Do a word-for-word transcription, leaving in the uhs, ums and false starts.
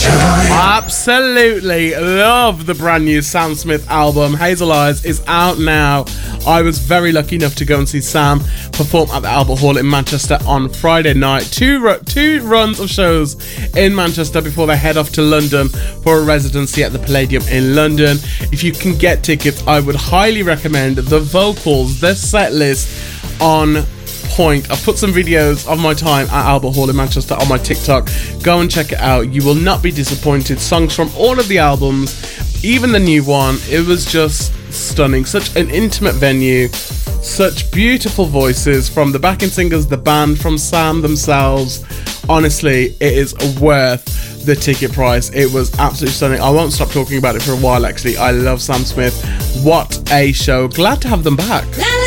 Absolutely love the brand new Sam Smith album. Hazel Eyes is out now. I was very lucky enough to go and see Sam perform at the Albert Hall in Manchester on Friday night. Two ru- two runs of shows in Manchester before they head off to London for a residency at the Palladium in London. If you can get tickets, I would highly recommend the vocals, the set list on point. I've put some videos of my time at Albert Hall in Manchester on my TikTok. Go and check it out. You will not be disappointed. Songs from all of the albums, even the new one. It was just stunning. Such an intimate venue. Such beautiful voices from the backing singers, the band, from Sam themselves. Honestly, it is worth the ticket price. It was absolutely stunning. I won't stop talking about it for a while, actually. I love Sam Smith. What a show. Glad to have them back.